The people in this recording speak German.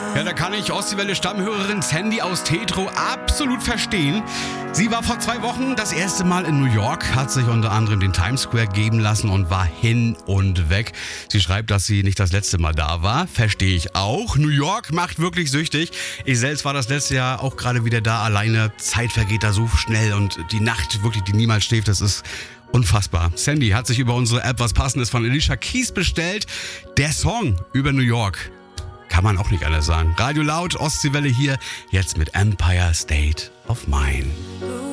Ja, da kann ich Ostseewelle-Stammhörerin Sandy aus Tetro absolut verstehen. Sie war vor 2 Wochen das erste Mal in New York, hat sich unter anderem den Times Square geben lassen und war hin und weg. Sie schreibt, dass sie nicht das letzte Mal da war. Verstehe ich auch. New York macht wirklich süchtig. Ich selbst war das letzte Jahr auch gerade wieder da alleine. Zeit vergeht da so schnell und die Nacht wirklich, die niemals schläft, das ist unfassbar. Sandy hat sich über unsere App was Passendes von Alicia Keys bestellt. Der Song über New York. Kann man auch nicht anders sagen. Radio Laut, Ostseewelle hier, jetzt mit Empire State of Mind.